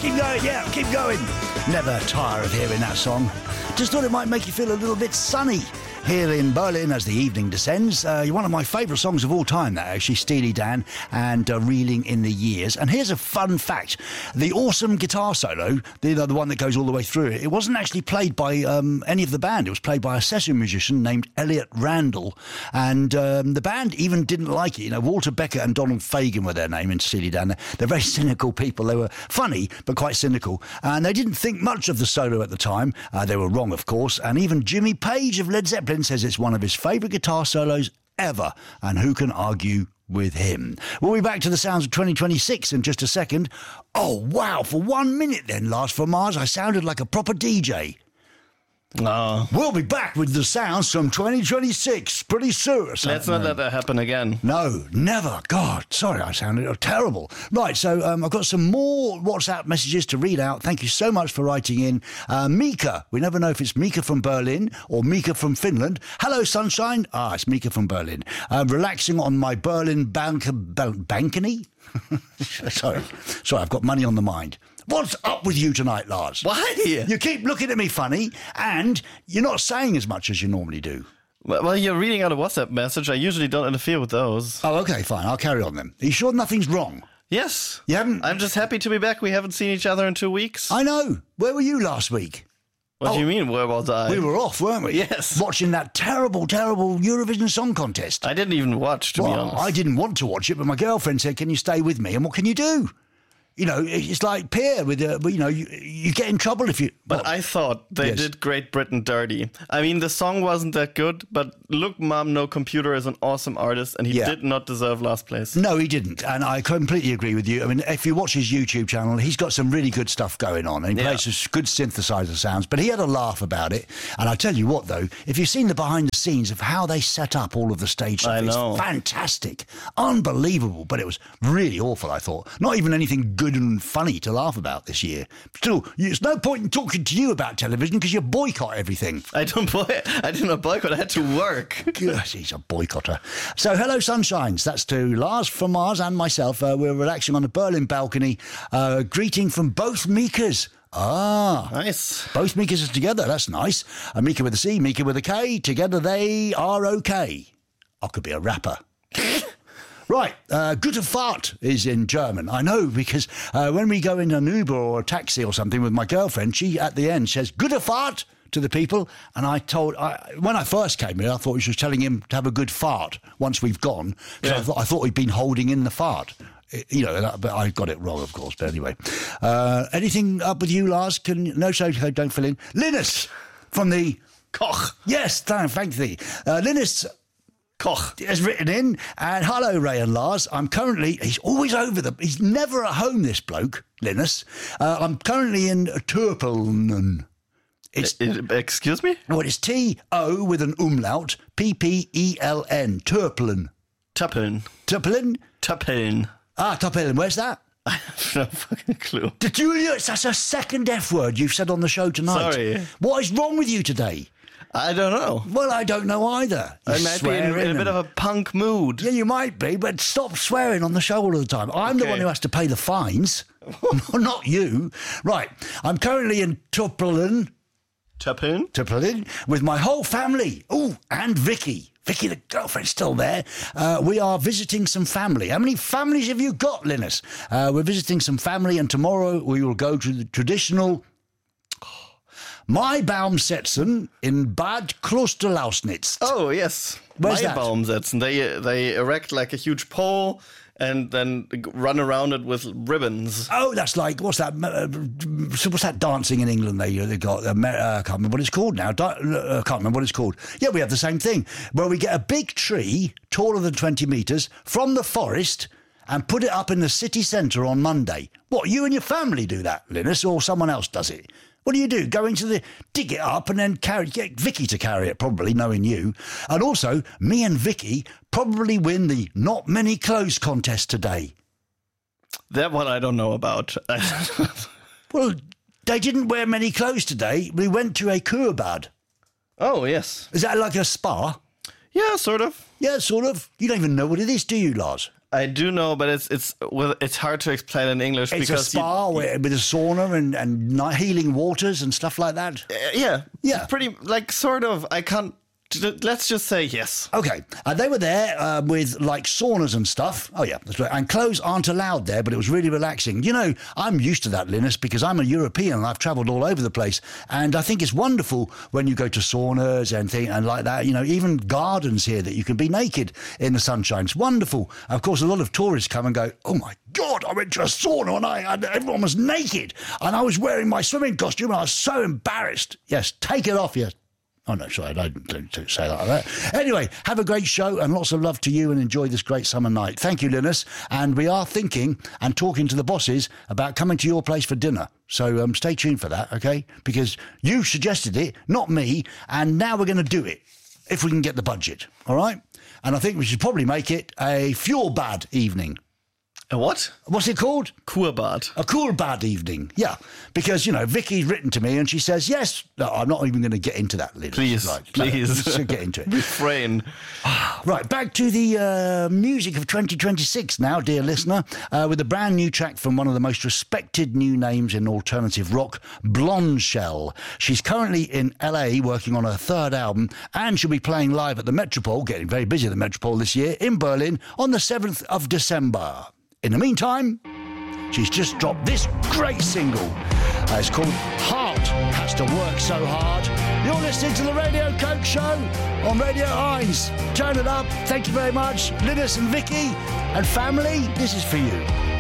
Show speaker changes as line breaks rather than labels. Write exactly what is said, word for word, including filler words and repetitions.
keep going, yeah, keep going. Never tire of hearing that song. Just thought it might make you feel a little bit sunny here in Berlin as the evening descends. Uh, one of my favourite songs of all time, that actually, Steely Dan and uh, Reeling in the Years. And here's a fun fact. The awesome guitar solo, the, the one that goes all the way through it, it wasn't actually played by um, any of the band. It was played by a session musician named Elliot Randall. And um, the band even didn't like it. You know, Walter Becker and Donald Fagen were their name in Steely Dan. They're very cynical people. They were funny, but quite cynical. And they didn't think much of the solo at the time. Uh, they were wrong, of course. And even Jimmy Page of Led Zeppelin says it's one of his favourite guitar solos ever, and who can argue with him? We'll be back to the sounds of twenty twenty-six in just a second. Oh, wow, for one minute then, Lars from Mars, I sounded like a proper D J.
No.
We'll be back with the sounds from twenty twenty-six pretty soon.
Let's not let that happen again.
No, never. God, sorry, I sounded terrible. Right, so um, I've got some more WhatsApp messages to read out. Thank you so much for writing in. Uh, Mika, we never know if it's Mika from Berlin or Mika from Finland. Hello, sunshine. Ah, it's Mika from Berlin. Uh, relaxing on my Berlin bank- ban- balcony. sorry, sorry, I've got money on the mind. What's up with you tonight, Lars?
Why?
You keep looking at me funny, and you're not saying as much as you normally do.
Well, you're reading out a WhatsApp message. I usually don't interfere with those.
Oh, okay, fine. I'll carry on then. Are you sure nothing's wrong?
Yes.
You haven't?
I'm just happy to be back. We haven't seen each other in two weeks.
I know. Where were you last week?
What
oh,
do you mean, where was I?
We were off, weren't we?
Yes.
Watching that terrible, terrible Eurovision Song Contest.
I didn't even watch, to
well,
be honest.
I didn't want to watch it, but my girlfriend said, can you stay with me? And what can you do? You know, it's like Pierre with, uh, you know, you, you get in trouble if you...
But
well,
I thought they
yes.
did Great Britain dirty. I mean, the song wasn't that good, but Look Mom No Computer is an awesome artist, and he
yeah.
did not deserve last place.
No, he didn't, and I completely agree with you. I mean, if you watch his YouTube channel, he's got some really good stuff going on, and he
yeah.
plays some good synthesizer sounds, but he had a laugh about it. And I tell you what, though, if you've seen the behind the scenes of how they set up all of the stage stuff,
I know.
it's fantastic, unbelievable, but it was really awful, I thought. Not even anything good and funny to laugh about this year. Still, it's no point in talking to you about television because you boycott everything.
I don't boy- I did not boycott, I had to work.
Gosh, he's a boycotter. So, hello, sunshines. That's to Lars from Mars and myself. Uh, we're relaxing on the Berlin balcony. Uh, greeting from both Mikas. Ah.
Nice.
Both Mikas are together. That's nice. A Mika with a C, Mika with a K. Together they are okay. I could be a rapper. Right, uh, Gute Fahrt is in German. I know, because uh, when we go in an Uber or a taxi or something with my girlfriend, she at the end says Gute Fahrt to the people. And I told, I, when I first came here, I thought she was telling him to have a good fart once we've gone. Yeah. I, thought, I thought he'd been holding in the fart. You know, but I got it wrong, of course. But anyway, uh, anything up with you, Lars? Can no, so don't fill in. Linus from the
Koch.
Yes, thank thee. Uh, Linus Koch has written in, and hello, Ray and Lars. I'm currently, he's always over the, he's never at home, this bloke, Linus. Uh, I'm currently in Turpeln. It's,
uh, excuse me?
Well, it's T O with an umlaut, P P E L N, Turpeln.
Tuppeln.
Turpeln?
Tuppeln.
Ah, Turpeln, where's that?
I have no fucking clue.
Julius, that's a second F word you've said on the show tonight.
Sorry.
What is wrong with you today?
I don't know.
Well, I don't know either.
I might be in, in a bit of a punk mood.
Yeah, you might be, but stop swearing on the show all the time. I'm okay. the one who has to pay the fines, not you. Right, I'm currently in Tuppeln.
Tuppeln?
Tuppeln, with my whole family. Oh, and Vicky. Vicky, the girlfriend's still there. Uh, we are visiting some family. How many families have you got, Linus? Uh, we're visiting some family, and tomorrow we will go to the traditional Maibaumsetzen in Bad Klosterlausnitz.
Oh, yes.
Where's that?
Maibaumsetzen. They, they erect like a huge pole and then run around it with ribbons.
Oh, that's like, what's that? Uh, what's that dancing in England they, they got? Uh, I can't remember what it's called now. I uh, can't remember what it's called. Yeah, we have the same thing, where we get a big tree, taller than twenty metres, from the forest and put it up in the city centre on Monday. What, you and your family do that, Linus, or someone else does it? What do you do? Go into the, dig it up and then carry, get Vicky to carry it, probably, knowing you. And also, me and Vicky probably win the Not Many Clothes contest today.
That one I don't know about.
Well, they didn't wear many clothes today. We went to a Kurbad.
Oh, yes.
Is that like a spa?
Yeah, sort of.
Yeah, sort of. You don't even know what it is, do you, Lars?
I do know, but it's it's well, it's hard to explain in English.
It's
because
a spa
you,
with, with a sauna and, and ni- healing waters and stuff like that.
Uh, yeah,
Yeah.
pretty like sort of. I can't. Let's just say yes.
Okay, uh, they were there uh, with like saunas and stuff. Oh yeah, that's right. And clothes aren't allowed there, but it was really relaxing. You know, I'm used to that, Linus, because I'm a European and I've travelled all over the place. And I think it's wonderful when you go to saunas and thing and like that. You know, even gardens here that you can be naked in the sunshine. It's wonderful. Of course, a lot of tourists come and go, "Oh my God, I went to a sauna and I and everyone was naked and I was wearing my swimming costume and I was so embarrassed." Yes, take it off, yes. Oh, no, sorry, don't, don't, don't say that like that. Anyway, have a great show and lots of love to you and enjoy this great summer night. Thank you, Linus. And we are thinking and talking to the bosses about coming to your place for dinner. So um, stay tuned for that, okay? Because you suggested it, not me, and now we're going to do it if we can get the budget, all right? And I think we should probably make it a Fjordbad evening.
A what?
What's it called?
Kurbad.
A cool bad evening, yeah. Because, you know, Vicky's written to me and she says, yes. No, I'm not even going to get into that, Linus.
Please,
right,
please.
No, let's get into it.
Refrain.
Right, back to the uh, music of twenty twenty-six now, dear listener, uh, with a brand new track from one of the most respected new names in alternative rock, Blonde Shell. She's currently in L A working on her third album and she'll be playing live at the Metropole, getting very busy at the Metropole this year, in Berlin on the seventh of December. In the meantime, she's just dropped this great single. Uh, it's called Heart Has to Work So Hard. You're listening to the Radio Coke Show on Radio Heinz. Turn it up. Thank you very much. Linus and Vicky and family, this is for you.